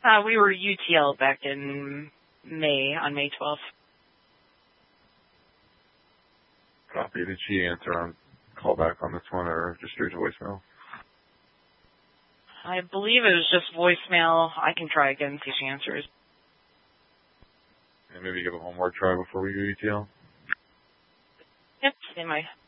We were UTL back in on May 12th. Copy. Did she answer on call back on this one or just straight to voicemail? I believe it was just voicemail. I can try again and see if she answers. And maybe give it one more try before we go UTL? Yep, in my